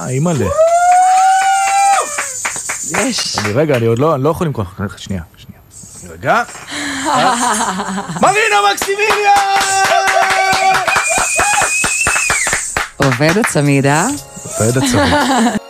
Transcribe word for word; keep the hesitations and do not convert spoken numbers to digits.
אימא'לה. יש. אני רגע, אני עוד לא, אני לא יכול למכוח. שנייה, שנייה. רגע. מרינה מקסימיליה! עובד הצמידה. עובד הצמידה.